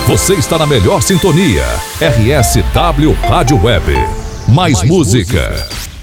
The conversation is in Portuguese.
Você está na melhor sintonia. RSW Rádio Web. Mais música.